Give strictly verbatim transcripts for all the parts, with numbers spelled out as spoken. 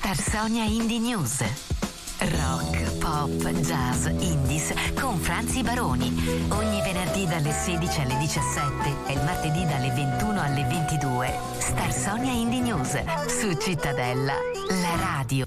Star Sonia Indie News. Rock, pop, jazz, indies con Franzi Baroni. Ogni venerdì dalle sedici alle diciassette e il martedì dalle ventuno alle ventidue. Star Sonia Indie News su Cittadella, la radio.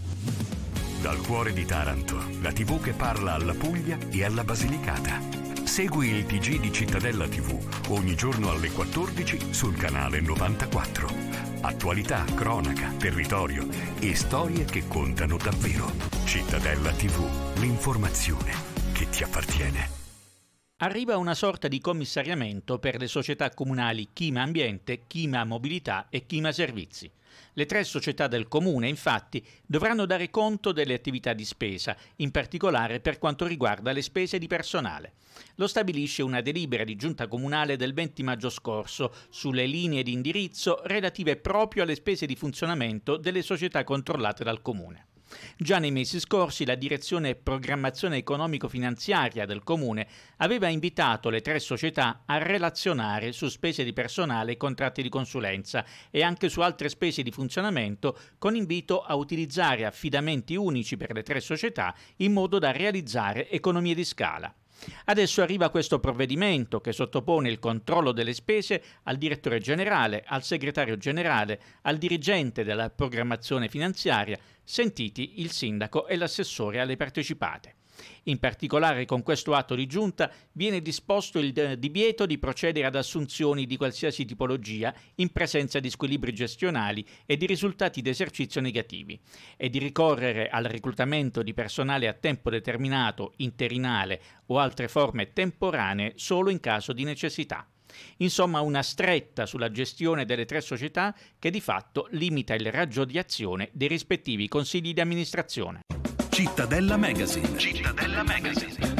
Dal cuore di Taranto, la tivù che parla alla Puglia e alla Basilicata. Segui il T G di Cittadella tivù ogni giorno alle quattordici sul canale novantaquattro. Attualità, cronaca, territorio e storie che contano davvero. Cittadella tivù, l'informazione che ti appartiene. Arriva una sorta di commissariamento per le società comunali Chima Ambiente, Chima Mobilità e Chima Servizi. Le tre società del comune, infatti, dovranno dare conto delle attività di spesa, in particolare per quanto riguarda le spese di personale. Lo stabilisce una delibera di giunta comunale del venti maggio scorso sulle linee di indirizzo relative proprio alle spese di funzionamento delle società controllate dal comune. Già nei mesi scorsi la direzione programmazione economico-finanziaria del comune aveva invitato le tre società a relazionare su spese di personale e contratti di consulenza e anche su altre spese di funzionamento, con invito a utilizzare affidamenti unici per le tre società in modo da realizzare economie di scala. Adesso arriva questo provvedimento che sottopone il controllo delle spese al direttore generale, al segretario generale, al dirigente della programmazione finanziaria, sentiti il sindaco e l'assessore alle partecipate. In particolare, con questo atto di giunta viene disposto il divieto di procedere ad assunzioni di qualsiasi tipologia in presenza di squilibri gestionali e di risultati d'esercizio negativi e di ricorrere al reclutamento di personale a tempo determinato, interinale o altre forme temporanee solo in caso di necessità. Insomma, una stretta sulla gestione delle tre società che di fatto limita il raggio di azione dei rispettivi consigli di amministrazione. Cittadella Magazine. Cittadella Magazine.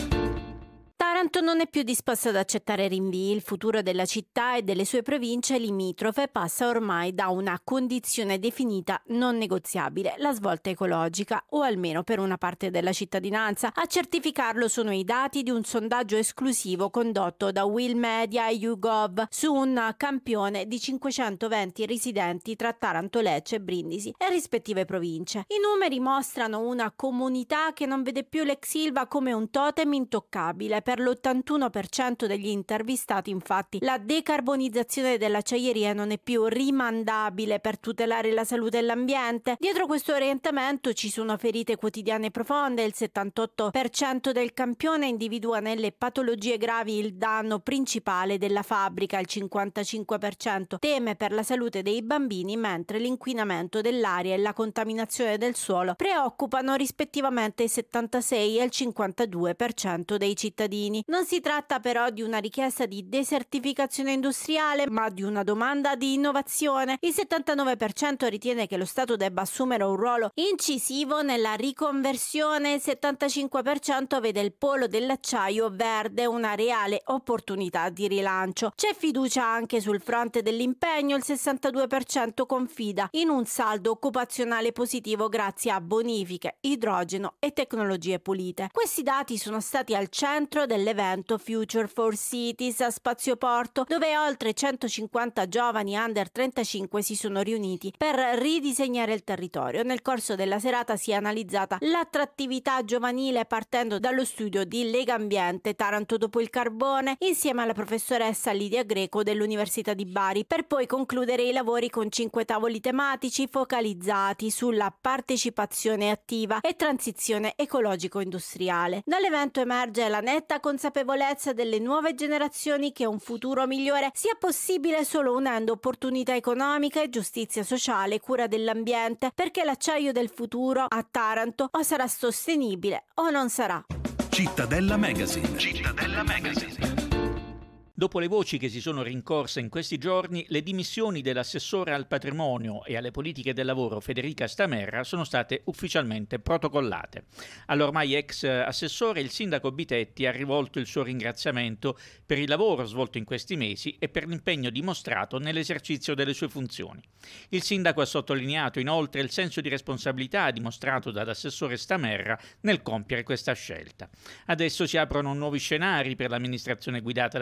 Taranto non è più disposto ad accettare rinvii. Il futuro della città e delle sue province limitrofe passa ormai da una condizione definita non negoziabile, la svolta ecologica, o almeno per una parte della cittadinanza. A certificarlo sono i dati di un sondaggio esclusivo condotto da Will Media e YouGov su un campione di cinquecentoventi residenti tra Taranto, Lecce e Brindisi e rispettive province. I numeri mostrano una comunità che non vede più l'ex Ilva come un totem intoccabile. Per l'ottantuno per cento degli intervistati, infatti, la decarbonizzazione dell'acciaieria non è più rimandabile per tutelare la salute e l'ambiente. Dietro questo orientamento ci sono ferite quotidiane profonde. Il settantotto per cento del campione individua nelle patologie gravi il danno principale della fabbrica, il cinquantacinque per cento teme per la salute dei bambini, mentre l'inquinamento dell'aria e la contaminazione del suolo preoccupano rispettivamente il settantasei e il cinquantadue per cento dei cittadini. Non si tratta però di una richiesta di desertificazione industriale, ma di una domanda di innovazione. Il settantanove per cento ritiene che lo Stato debba assumere un ruolo incisivo nella riconversione, il settantacinque per cento vede il polo dell'acciaio verde una reale opportunità di rilancio. C'è fiducia anche sul fronte dell'impegno, il sessantadue per cento confida in un saldo occupazionale positivo grazie a bonifiche, idrogeno e tecnologie pulite. Questi dati sono stati al centro dell'evento Future for Cities a Spazioporto, dove oltre centocinquanta giovani under trentacinque si sono riuniti per ridisegnare il territorio. Nel corso della serata si è analizzata l'attrattività giovanile partendo dallo studio di Legambiente Taranto dopo il carbone insieme alla professoressa Lidia Greco dell'Università di Bari, per poi concludere i lavori con cinque tavoli tematici focalizzati sulla partecipazione attiva e transizione ecologico-industriale. Dall'evento emerge la netta consapevolezza delle nuove generazioni che un futuro migliore sia possibile solo unendo opportunità economiche, giustizia sociale, cura dell'ambiente, perché l'acciaio del futuro a Taranto o sarà sostenibile o non sarà. Cittadella Magazine. Cittadella Magazine. Dopo le voci che si sono rincorse in questi giorni, le dimissioni dell'assessore al patrimonio e alle politiche del lavoro Federica Stamerra sono state ufficialmente protocollate. All'ormai ex assessore, il sindaco Bitetti ha rivolto il suo ringraziamento per il lavoro svolto in questi mesi e per l'impegno dimostrato nell'esercizio delle sue funzioni. Il sindaco ha sottolineato inoltre il senso di responsabilità dimostrato dall'assessore Stamerra nel compiere questa scelta. Adesso si aprono nuovi scenari per l'amministrazione guidata da Piero Bitetti,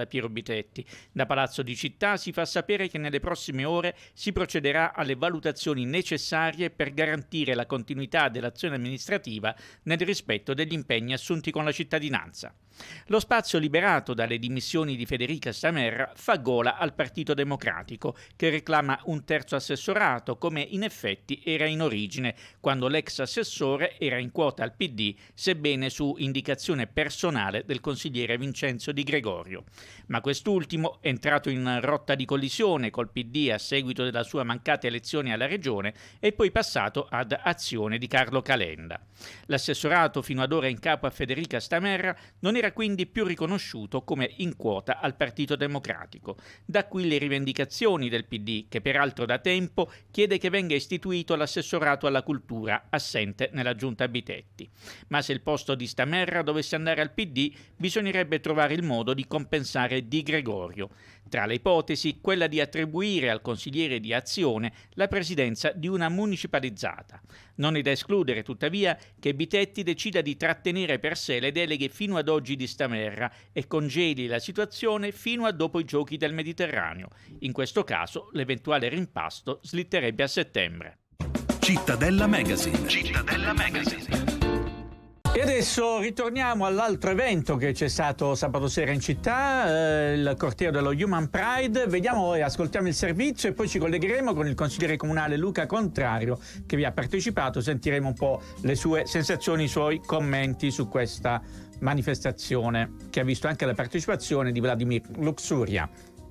Bitetti. Da Palazzo di Città si fa sapere che nelle prossime ore si procederà alle valutazioni necessarie per garantire la continuità dell'azione amministrativa nel rispetto degli impegni assunti con la cittadinanza. Lo spazio liberato dalle dimissioni di Federica Stamerra fa gola al Partito Democratico, che reclama un terzo assessorato, come in effetti era in origine, quando l'ex assessore era in quota al P D, sebbene su indicazione personale del consigliere Vincenzo Di Gregorio. Ma quest'ultimo, entrato in rotta di collisione col P D a seguito della sua mancata elezione alla Regione, è poi passato ad Azione di Carlo Calenda. L'assessorato fino ad ora in capo a Federica Stamerra non era quindi più riconosciuto come in quota al Partito Democratico. Da qui le rivendicazioni del P D, che peraltro da tempo chiede che venga istituito l'assessorato alla cultura, assente nella giunta Bitetti. Ma se il posto di Stamerra dovesse andare al P D, bisognerebbe trovare il modo di compensare Di Gregorio. Tra le ipotesi, quella di attribuire al consigliere di Azione la presidenza di una municipalizzata. Non è da escludere, tuttavia, che Bitetti decida di trattenere per sé le deleghe fino ad oggi di Stamerra e congeli la situazione fino a dopo i Giochi del Mediterraneo. In questo caso, l'eventuale rimpasto slitterebbe a settembre. Cittadella Magazine. Cittadella Magazine. E adesso ritorniamo all'altro evento che c'è stato sabato sera in città, eh, il corteo dello Human Pride. Vediamo e ascoltiamo il servizio e poi ci collegheremo con il consigliere comunale Luca Contrario, che vi ha partecipato. Sentiremo un po' le sue sensazioni, i suoi commenti su questa manifestazione che ha visto anche la partecipazione di Vladimir Luxuria.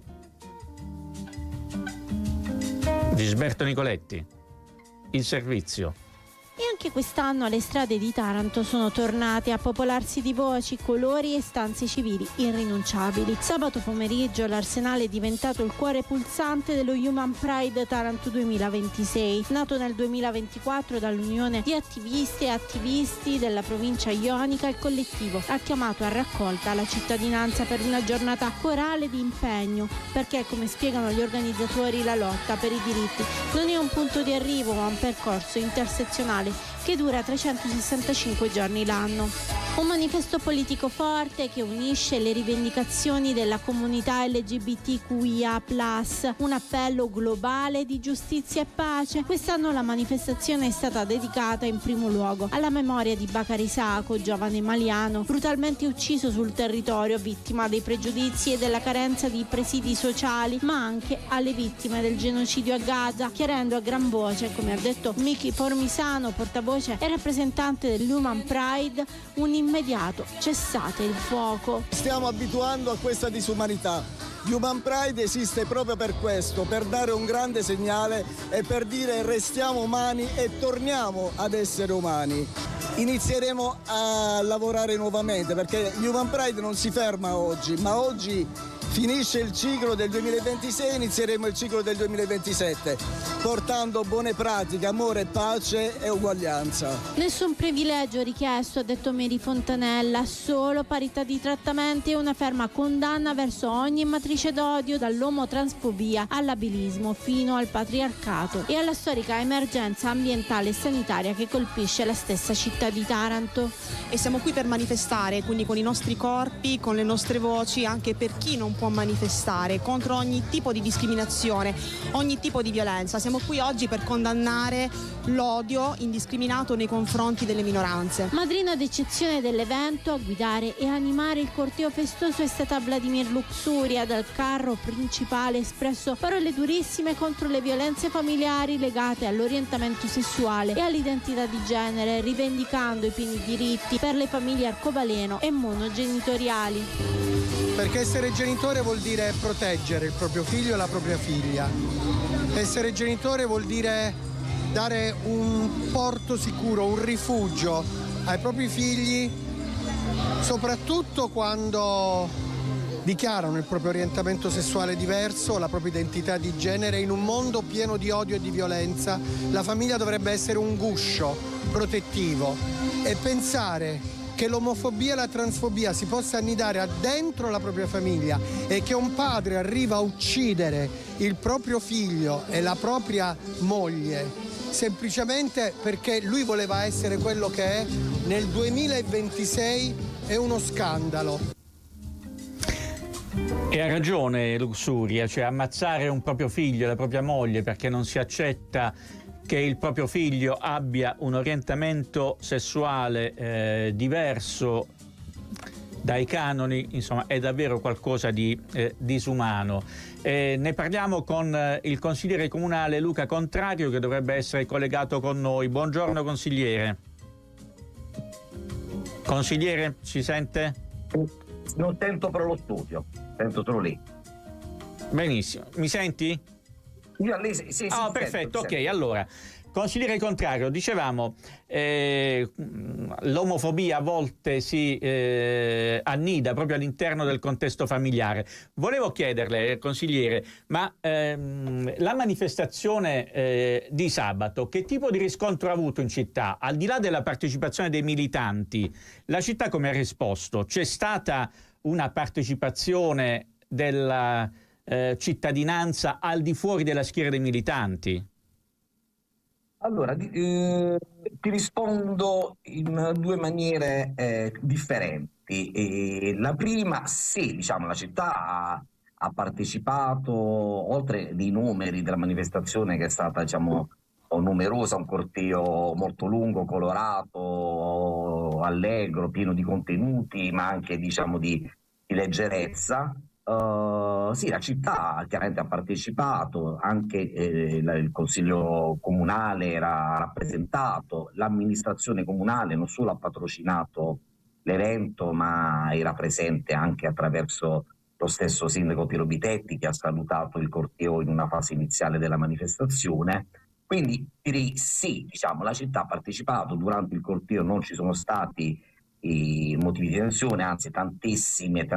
Gisberto Nicoletti, il servizio. E anche quest'anno le strade di Taranto sono tornate a popolarsi di voci, colori e istanze civili irrinunciabili. Sabato pomeriggio l'Arsenale è diventato il cuore pulsante dello Human Pride Taranto duemilaventisei, nato nel duemilaventiquattro dall'unione di attivisti e attivisti della provincia ionica. Il collettivo ha chiamato a raccolta la cittadinanza per una giornata corale di impegno, perché, come spiegano gli organizzatori, la lotta per i diritti non è un punto di arrivo ma un percorso intersezionale che dura trecentosessantacinque giorni l'anno. Un manifesto politico forte che unisce le rivendicazioni della comunità L G B T Q I A plus, un appello globale di giustizia e pace. Quest'anno la manifestazione è stata dedicata in primo luogo alla memoria di Bakary Sako, giovane maliano brutalmente ucciso sul territorio, vittima dei pregiudizi e della carenza di presidi sociali, ma anche alle vittime del genocidio a Gaza, chiarendo a gran voce, come ha detto Miki Formisano, portavoce e rappresentante dell'Human Pride, un immediato cessate il fuoco. Stiamo abituando a questa disumanità. Human Pride esiste proprio per questo, per dare un grande segnale e per dire restiamo umani e torniamo ad essere umani. Inizieremo a lavorare nuovamente perché Human Pride non si ferma oggi, ma oggi finisce il ciclo del duemilaventisei, inizieremo il ciclo del duemilaventisette, portando buone pratiche, amore, pace e uguaglianza. Nessun privilegio richiesto, ha detto Mary Fontanella, solo parità di trattamenti e una ferma condanna verso ogni matrice d'odio, dall'omotransfobia all'abilismo fino al patriarcato e alla storica emergenza ambientale e sanitaria che colpisce la stessa città di Taranto. E siamo qui per manifestare, quindi con i nostri corpi, con le nostre voci, anche per chi non può manifestare, contro ogni tipo di discriminazione, ogni tipo di violenza. Siamo qui oggi per condannare l'odio indiscriminato nei confronti delle minoranze. Madrina d'eccezione dell'evento, a guidare e animare il corteo festoso è stata Vladimir Luxuria. Dal carro principale espresso parole durissime contro le violenze familiari legate all'orientamento sessuale e all'identità di genere, rivendicando i pieni diritti per le famiglie arcobaleno e monogenitoriali. Perché essere genitore vuol dire proteggere il proprio figlio e la propria figlia. Essere genitore vuol dire dare un porto sicuro, un rifugio ai propri figli, soprattutto quando dichiarano il proprio orientamento sessuale diverso, la propria identità di genere. In un mondo pieno di odio e di violenza, la famiglia dovrebbe essere un guscio protettivo e pensare che l'omofobia e la transfobia si possa annidare dentro la propria famiglia e che un padre arriva a uccidere il proprio figlio e la propria moglie semplicemente perché lui voleva essere quello che è, nel duemilaventisei è uno scandalo. E ha ragione Luxuria, cioè ammazzare un proprio figlio, la propria moglie, perché non si accetta che il proprio figlio abbia un orientamento sessuale eh, diverso dai canoni, insomma, è davvero qualcosa di eh, disumano. Eh, ne parliamo con eh, il consigliere comunale Luca Contrario, che dovrebbe essere collegato con noi. Buongiorno consigliere. Consigliere, ci sente? Non sento però lo studio, sento solo lì. Benissimo, mi senti? Io lì sì, sì, Ah, sì, perfetto, sento, ok, sento. allora, consigliere Contrario, dicevamo, eh, l'omofobia a volte si eh, annida proprio all'interno del contesto familiare. Volevo chiederle, consigliere, ma ehm, la manifestazione eh, di sabato, che tipo di riscontro ha avuto in città? Al di là della partecipazione dei militanti, la città come ha risposto? C'è stata una partecipazione della eh, cittadinanza al di fuori della schiera dei militanti? Allora, di- eh, ti rispondo in due maniere eh, differenti. E la prima, sì, diciamo, la città ha, ha partecipato, oltre ai numeri della manifestazione che è stata, diciamo, numerosa, un corteo molto lungo, colorato, allegro, pieno di contenuti, ma anche, diciamo, di, di leggerezza. Uh, sì, la città chiaramente ha partecipato, anche eh, la- il consiglio comunale era rappresentato, l'amministrazione comunale non solo ha patrocinato l'evento, ma era presente anche attraverso lo stesso sindaco Piero Bitetti, che ha salutato il corteo in una fase iniziale della manifestazione. Quindi direi sì, diciamo, la città ha partecipato, durante il corteo non ci sono stati i motivi di tensione, anzi tantissime